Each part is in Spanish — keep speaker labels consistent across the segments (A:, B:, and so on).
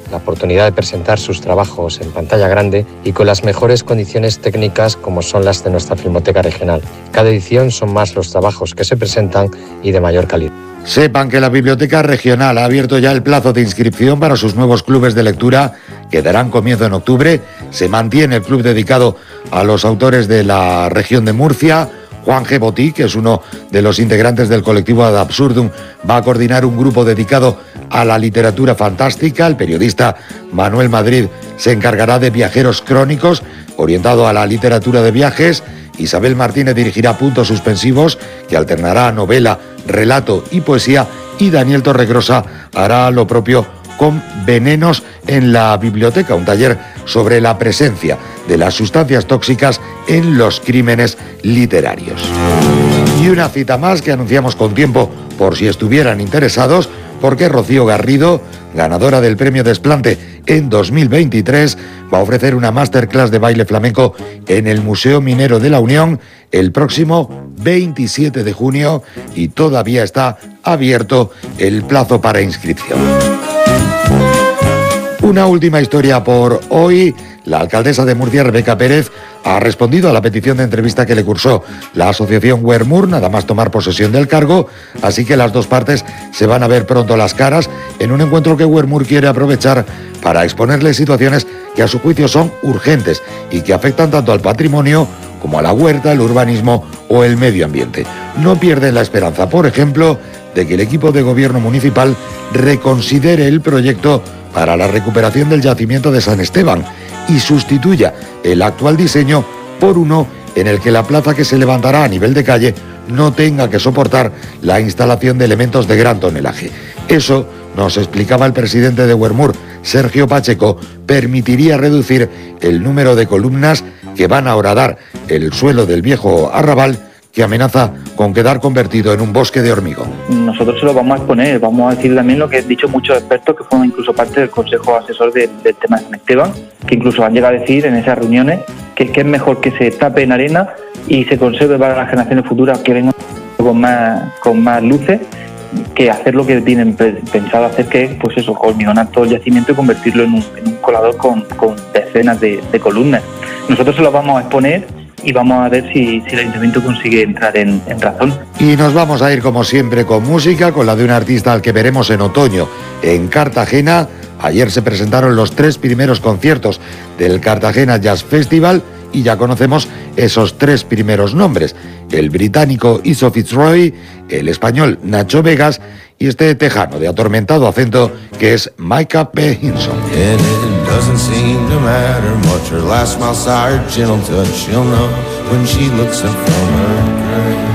A: la oportunidad de presentar sus trabajos en pantalla grande y con las mejores condiciones técnicas como son las de nuestra Filmoteca Regional. Cada edición son más los trabajos que se presentan y de mayor calidad.
B: Sepan que la Biblioteca Regional ha abierto ya el plazo de inscripción para sus nuevos clubes de lectura que darán comienzo en octubre. Se mantiene el club dedicado a los autores de la región de Murcia. Juan G. Botí, que es uno de los integrantes del colectivo Ad Absurdum, va a coordinar un grupo dedicado a la literatura fantástica. El periodista Manuel Madrid se encargará de viajeros crónicos, orientado a la literatura de viajes. Isabel Martínez dirigirá Puntos Suspensivos, que alternará novela, relato y poesía. Y Daniel Torregrosa hará lo propio con Venenos en la biblioteca, un taller sobre la presencia de las sustancias tóxicas en los crímenes literarios. Y una cita más que anunciamos con tiempo por si estuvieran interesados, porque Rocío Garrido, ganadora del premio Desplante en 2023, va a ofrecer una masterclass de baile flamenco en el Museo Minero de la Unión el próximo 27 de junio y todavía está abierto el plazo para inscripción. Una última historia por hoy. La alcaldesa de Murcia, Rebeca Pérez, ha respondido a la petición de entrevista que le cursó la asociación Wermur, nada más tomar posesión del cargo, así que las dos partes se van a ver pronto las caras en un encuentro que Wermur quiere aprovechar para exponerle situaciones que a su juicio son urgentes y que afectan tanto al patrimonio como a la huerta, el urbanismo o el medio ambiente. No pierden la esperanza, por ejemplo, de que el equipo de gobierno municipal reconsidere el proyecto para la recuperación del yacimiento de San Esteban y sustituya el actual diseño por uno en el que la plaza que se levantará a nivel de calle no tenga que soportar la instalación de elementos de gran tonelaje. Eso, nos explicaba el presidente de Wermur, Sergio Pacheco, permitiría reducir el número de columnas que van a horadar el suelo del viejo arrabal, que amenaza con quedar convertido en un bosque de hormigón.
C: Nosotros se lo vamos a exponer, vamos a decir también lo que han dicho muchos expertos que fueron incluso parte del Consejo Asesor del tema de San Esteban, que incluso han llegado a decir en esas reuniones que es mejor que se tape en arena y se conserve para las generaciones futuras que vengan con más luces, que hacer lo que tienen pensado hacer, que es pues eso, hormigonar todo el yacimiento y convertirlo en un colador con decenas de columnas. Nosotros se lo vamos a exponer y vamos a ver si el ayuntamiento consigue entrar en razón.
B: Y nos vamos a ir como siempre con música, con la de un artista al que veremos en otoño en Cartagena. Ayer se presentaron los 3 primeros conciertos del Cartagena Jazz Festival y ya conocemos esos 3 primeros nombres: el británico Iso Fitzroy, el español Nacho Vegas y este tejano de atormentado acento que es Micah P. Hinson.
D: Doesn't seem to matter much. Her last smile, her gentle touch. She'll know when she looks up from her grave,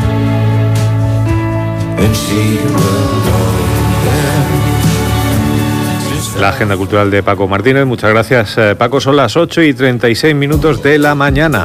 D: and she will know then.
E: La agenda cultural de Paco Martínez. Muchas gracias, Paco. Son las 8:36 de la mañana.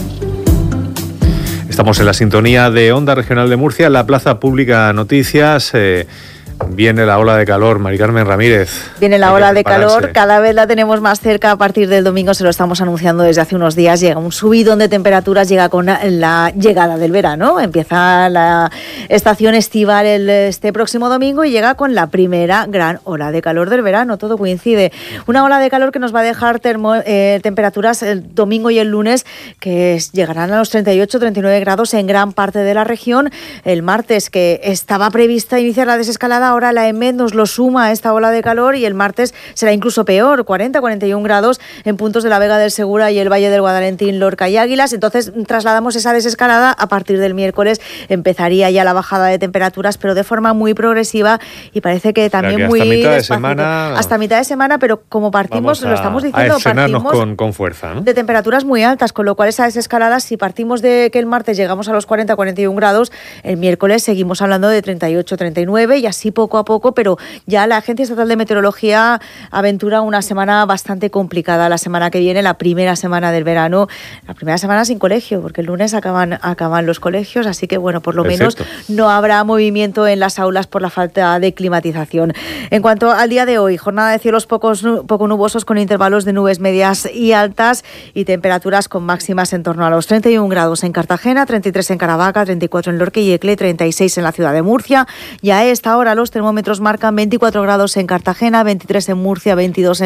E: Estamos en la sintonía de Onda Regional de Murcia, en la Plaza Pública Noticias. Viene la ola de calor, Mari Carmen Ramírez.
F: Viene la ola de calor, cada vez la tenemos más cerca. A partir del domingo se lo estamos anunciando desde hace unos días. Llega un subidón de temperaturas, llega con la llegada del verano. Empieza la estación estival este próximo domingo y llega con la primera gran ola de calor del verano. Todo coincide. Una ola de calor que nos va a dejar temperaturas el domingo y el lunes que llegarán a los 38-39 grados en gran parte de la región. El martes, que estaba prevista iniciar la desescalada, ahora la EMET nos lo suma a esta ola de calor y el martes será incluso peor, 40-41 grados en puntos de la Vega del Segura y el Valle del Guadalentín, Lorca y Águilas. Entonces trasladamos esa desescalada. A partir del miércoles empezaría ya la bajada de temperaturas, pero de forma muy progresiva y parece que también
E: hasta
F: muy
E: mitad de semana,
F: hasta mitad de semana, pero como partimos, lo estamos diciendo,
E: partimos
F: con
E: fuerza, ¿no?
F: De temperaturas muy altas, con lo cual esa desescalada, si partimos de que el martes llegamos a los 40-41 grados, el miércoles seguimos hablando de 38-39 y así poco a poco, pero ya la Agencia Estatal de Meteorología aventura una semana bastante complicada la semana que viene, la primera semana del verano, la primera semana sin colegio, porque el lunes acaban los colegios, así que bueno, por lo menos no habrá movimiento en las aulas por la falta de climatización. En cuanto al día de hoy, jornada de cielos poco nubosos con intervalos de nubes medias y altas y temperaturas con máximas en torno a los 31 grados en Cartagena, 33 en Caravaca, 34 en Lorca y Ecle, 36 en la ciudad de Murcia. Y a esta hora los termómetros marcan 24 grados en Cartagena, 23 en Murcia, 22 en